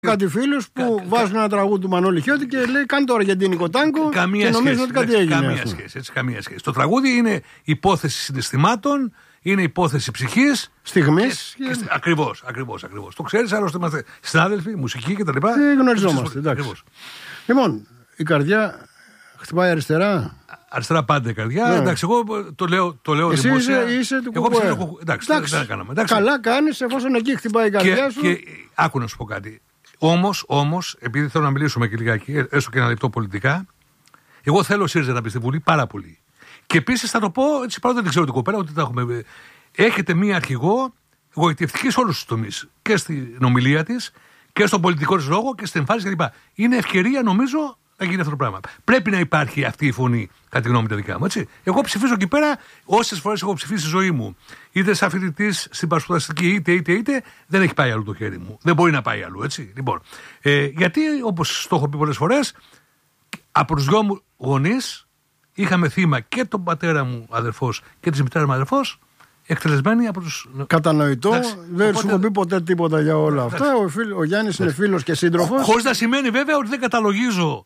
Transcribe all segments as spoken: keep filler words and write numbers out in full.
Κάτι φίλους που κα, βάζουν κα, ένα τραγούδι του Μανώλη Χιώτη και λέει: κάνει το αργεντίνικο τάγκο. Καμία και νομίζω σχέση, ότι κάτι έγινε. Καμία σχέση, έτσι, καμία σχέση. Το τραγούδι είναι υπόθεση συναισθημάτων, είναι υπόθεση ψυχής. Στιγμής. Και... Και... Ακριβώς, ακριβώς, ακριβώς. Το ξέρεις, άλλωστε είμαστε συνάδελφοι, μουσική κτλ. Ε, γνωριζόμαστε. Εντάξει. Λοιπόν, η καρδιά χτυπάει αριστερά. Αριστερά πάντα η καρδιά. Ναι. Εντάξει, εγώ το λέω, το λέω εσύ δημόσια. Είσαι, είσαι του εγώ κουκουέ. ψηφίζω, εντάξει, εντάξει, δεν κάναμε. Εντάξει. Καλά κάνεις εφόσον εκεί χτυπάει η καρδιά και, σου. Και άκου να σου πω κάτι. Όμως, όμως, επειδή θέλω να μιλήσουμε και λιγάκι, έστω και ένα λεπτό πολιτικά, εγώ θέλω ο ΣΥΡΙΖΑ να μπει στη Βουλή πάρα πολύ. Και επίσης θα το πω, έτσι παρότι δεν ξέρω την κοπέρα, ότι τα έχουμε. Έχετε μία αρχηγό γοητευτική σε όλους τους τομείς. Και στην ομιλία της και στον πολιτικό της λόγο και στην εμφάνιση κλπ. Είναι ευκαιρία, νομίζω, να γίνει αυτό το πράγμα. Πρέπει να υπάρχει αυτή η φωνή, κατά τη γνώμη τα δικά μου. Έτσι. Εγώ ψηφίζω εκεί πέρα όσες φορές έχω ψηφίσει στη ζωή μου. Είτε σαν φοιτητής στην παρασπουδαστική, είτε, είτε, είτε, δεν έχει πάει αλλού το χέρι μου. Δεν μπορεί να πάει αλλού, έτσι. Λοιπόν, ε, γιατί, όπως το έχω πει πολλές φορές, από τους δυο μου γονείς είχαμε θύμα και τον πατέρα μου αδερφός και της μητέρας μου αδερφός, εκτελεσμένοι από τους. Κατανοητό. Εντάξει, δεν οπότε... σου έχω πει ποτέ τίποτα για όλα αυτά. Ο, φίλ, ο Γιάννης είναι φίλος και σύντροφος. Χωρίς να σημαίνει βέβαια ότι δεν καταλογίζω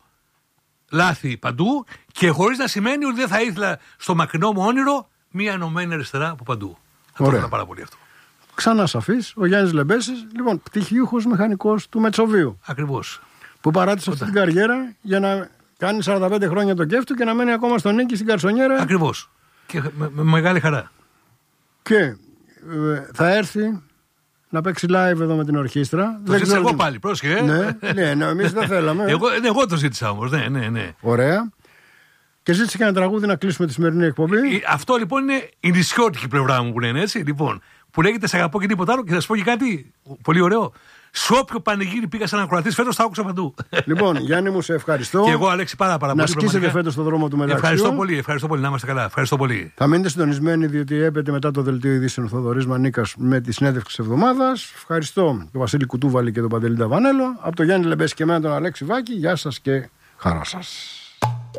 λάθη παντού και χωρίς να σημαίνει ότι δεν θα ήθελα στο μακρινό μου όνειρο μία ενωμένη αριστερά από παντού. Θα το ήθελα πάρα πολύ αυτό. Ξανά σαφής, ο Γιάννης Λεμπέσης, λοιπόν, πτυχίουχος μηχανικός του Μετσοβίου. Ακριβώς. Που παράτησε αυτή την καριέρα για να κάνει σαράντα πέντε χρόνια το κέφι του και να μένει ακόμα στον Νίκη στην Καρσονιέρα. Ακριβώς. Και με, με μεγάλη χαρά. Και ε, θα έρθει να παίξει live εδώ με την ορχήστρα. Το ζήτησα εγώ πάλι, πρόσχε. Ναι, ναι, ναι, εμείς δεν θέλαμε. εγώ, εγώ το ζήτησα όμως, ναι, ναι, ναι. Ωραία. Και ζήτησε και ένα τραγούδι να κλείσουμε τη σημερινή εκπομπή. Ε, αυτό λοιπόν είναι η νησιώτικη πλευρά μου που λένε έτσι. Λοιπόν, που λέγεται «Σ' αγαπώ» και τίποτα άλλο. Και θα σου πω και κάτι πολύ ωραίο. Σε όποιο πανηγύρι πήγα σαν ακροατής φέτος, τα άκουσα παντού. Λοιπόν, Γιάννη μου, σε ευχαριστώ. Και εγώ, Αλέξη, πάρα, πάρα να πολύ. Να σκίσετε φέτος στον δρόμο του μεταξύ. Ευχαριστώ πολύ, ευχαριστώ πολύ. Να είμαστε καλά. Ευχαριστώ πολύ. Θα μείνετε συντονισμένοι, διότι έπεται μετά το δελτίο ειδήσεων ο Θοδωρής Μανίκας με τη συνέντευξη της εβδομάδας. Ευχαριστώ τον Βασίλη Κουτούβαλη και τον Παντελή Ταβανέλο. Από τον Γιάννη Λεμπέση και εμένα τον Αλέξη Βάκη. Γεια σας και χαρά σας.